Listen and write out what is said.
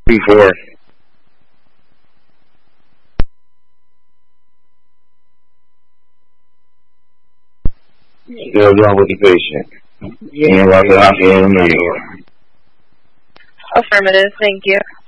Before. Still wrong with the patient. Yeah, walking off in the mail. Affirmative, thank you.